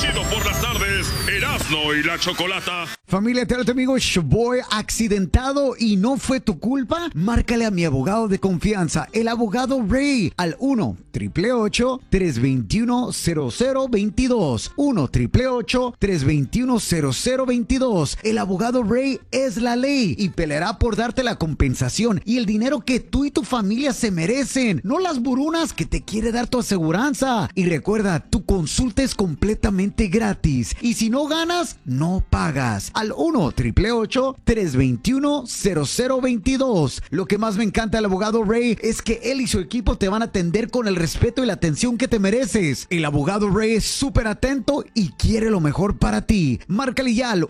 chido por las tardes, Erasmo y la Chocolata. Familia, te habla tu amigo Showboy. ¿Accidentado y no fue tu culpa? Márcale a mi abogado de confianza, el abogado Ray, al 1-888-321-0022. 1-888-321-0022. El abogado Ray es la ley y peleará por darte la compensación y el dinero que tú y tu familia se merecen, no las burunas que te quiere dar tu aseguranza. Y recuerda, tu consulta es completamente gratis y si no ganas, no pagas. Al 1-888-321-0022. Lo que más me encanta del abogado Ray es que él y su equipo te van a atender con el respeto y la atención que te mereces. El abogado Ray es súper atento y quiere lo mejor para ti. Márcale ya al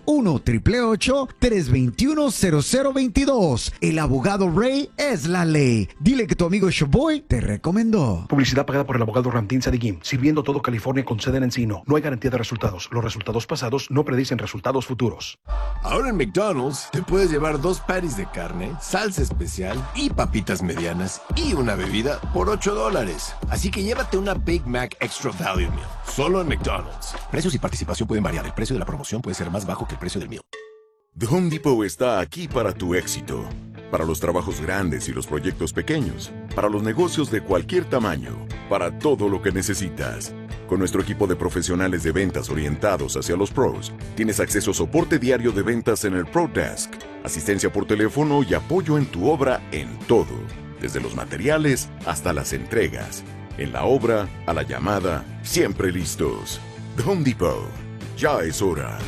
1-888-321-0022. El abogado Ray es la ley. Dile que tu amigo Showboy te recomendó. Publicidad pagada por el abogado Ramtín Sadigim, sirviendo todo California con sede en Encino. No hay garantía de resultados. Los resultados pasados no predicen resultados futuros. Ahora en McDonald's te puedes llevar 2 patties de carne, salsa especial y papitas medianas y una bebida por $8. Así que llévate una Big Mac Extra Value Meal. Solo en McDonald's. Precios y participación pueden variar. El precio de la promoción puede ser más bajo que el precio del meal. The Home Depot está aquí para tu éxito. Para los trabajos grandes y los proyectos pequeños. Para los negocios de cualquier tamaño. Para todo lo que necesitas. Con nuestro equipo de profesionales de ventas orientados hacia los pros, tienes acceso a soporte diario de ventas en el Pro Desk, asistencia por teléfono y apoyo en tu obra en todo, desde los materiales hasta las entregas. En la obra, a la llamada, siempre listos. The Home Depot. Ya es hora.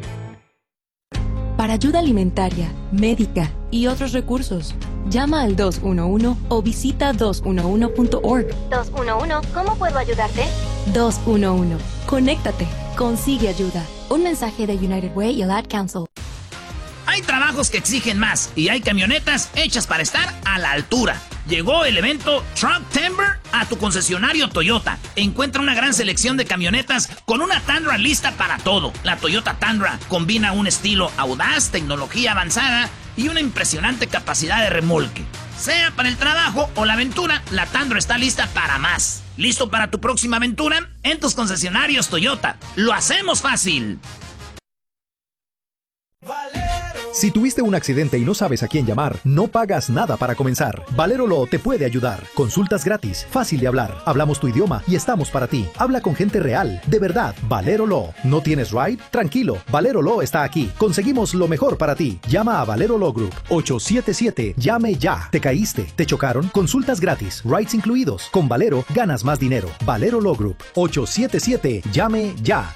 Para ayuda alimentaria, médica y otros recursos, llama al 211 o visita 211.org. 211, ¿cómo puedo ayudarte? 211. Conéctate. Consigue ayuda. Un mensaje de United Way y el Ad Council. Hay trabajos que exigen más y hay camionetas hechas para estar a la altura. Llegó el evento Truck Timber a tu concesionario Toyota. Encuentra una gran selección de camionetas con una Tundra lista para todo. La Toyota Tundra combina un estilo audaz, tecnología avanzada y una impresionante capacidad de remolque. Sea para el trabajo o la aventura, la Tundra está lista para más. ¿Listo para tu próxima aventura? En tus concesionarios Toyota. ¡Lo hacemos fácil! Si tuviste un accidente y no sabes a quién llamar, no pagas nada para comenzar. Valero Law te puede ayudar. Consultas gratis, fácil de hablar. Hablamos tu idioma y estamos para ti. Habla con gente real, de verdad. Valero Law. ¿No tienes ride? Tranquilo, Valero Law está aquí. Conseguimos lo mejor para ti. Llama a Valero Law Group. 877. Llame ya. ¿Te caíste? ¿Te chocaron? Consultas gratis, rides incluidos. Con Valero ganas más dinero. Valero Law Group. 877. Llame ya.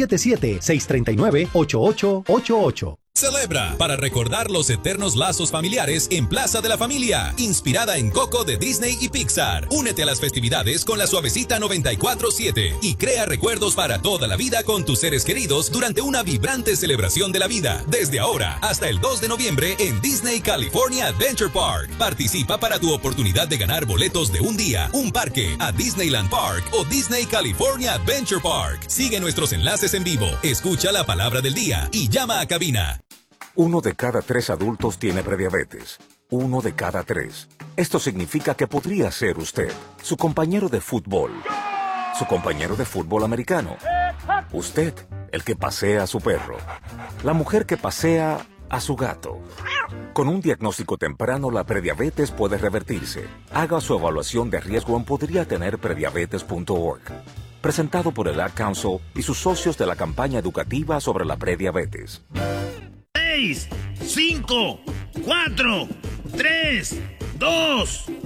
877-639-8888. Celebra para recordar los eternos lazos familiares en Plaza de la Familia, inspirada en Coco de Disney y Pixar. Únete a las festividades con la Suavecita 94.7 y crea recuerdos para toda la vida con tus seres queridos durante una vibrante celebración de la vida. Desde ahora hasta el 2 de noviembre en Disney California Adventure Park. Participa para tu oportunidad de ganar boletos de un día, un parque a Disneyland Park o Disney California Adventure Park. Sigue nuestros enlaces en vivo, escucha la palabra del día y llama a cabina. 1 de cada 3 adultos tiene prediabetes. 1 de cada 3. Esto significa que podría ser usted, su compañero de fútbol, su compañero de fútbol americano, usted, el que pasea a su perro, la mujer que pasea a su gato. Con un diagnóstico temprano, la prediabetes puede revertirse. Haga su evaluación de riesgo en podriatenerprediabetes.org. Presentado por el Ad Council y sus socios de la campaña educativa sobre la prediabetes. 6, 5, 4, 3, 2,